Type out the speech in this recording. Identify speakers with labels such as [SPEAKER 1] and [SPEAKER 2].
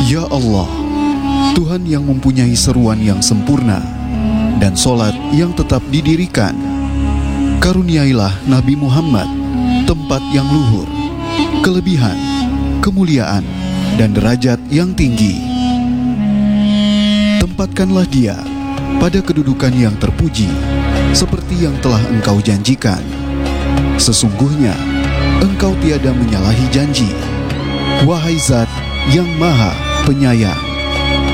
[SPEAKER 1] Ya Allah, Tuhan yang mempunyai seruan yang sempurna dan solat yang tetap didirikan, karuniailah Nabi Muhammad tempat yang luhur, kelebihan, kemuliaan, dan derajat yang tinggi. Tempatkanlah dia pada kedudukan yang terpuji, seperti yang telah Engkau janjikan. Sesungguhnya Engkau tiada menyalahi janji, wahai Zat yang Maha Penyayang.